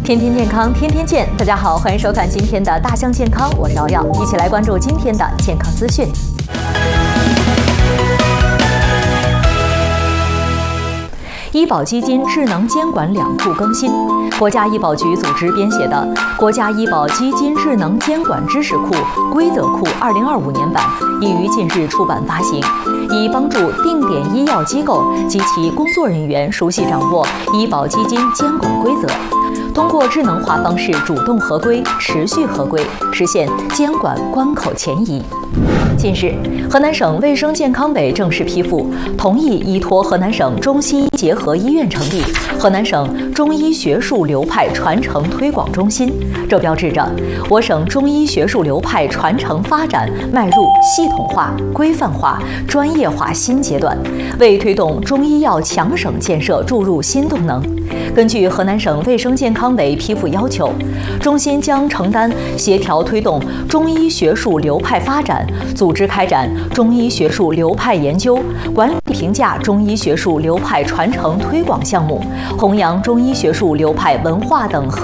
天天健康，天天见。大家好，欢迎收看今天的大象健康，我是瑶瑶，一起来关注今天的健康资讯。医保基金智能监管两库更新，国家医保局组织编写的《国家医保基金智能监管知识库规则库2025年版》已于近日出版发行，以帮助定点医药机构及其工作人员熟悉掌握医保基金监管规则，通过智能化方式主动合规、持续合规，实现监管关口前移。近日，河南省卫生健康委正式批复同意依托河南省中西医结合医院成立河南省中医学术流派传承推广中心，这标志着我省中医学术流派传承发展迈入系统化、规范化、专业化新阶段，为推动中医药强省建设注入新动能。根据河南省卫生健康委批复要求，中心将承担协调推动中医学术流派发展，组织开展中医学术流派研究、管理评价中医学术流派传承推广项目，弘扬中医学术流派文化等